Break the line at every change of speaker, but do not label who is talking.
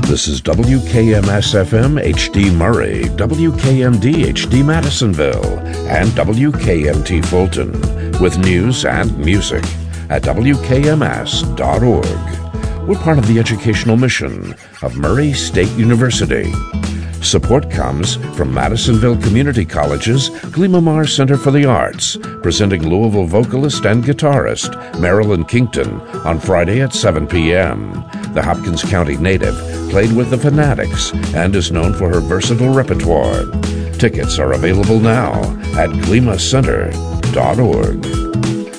This is WKMS-FM HD Murray, WKMD HD Madisonville, and WKMT Fulton, with news and music at WKMS.org. We're part of the educational mission of Murray State University. Support comes from Madisonville Community College's Gleamamar Center for the Arts, presenting Louisville vocalist and guitarist Marilyn Kington on Friday at 7 p.m. The Hopkins County native played with the Fanatics and is known for her versatile repertoire. Tickets are available now at gleamacenter.org.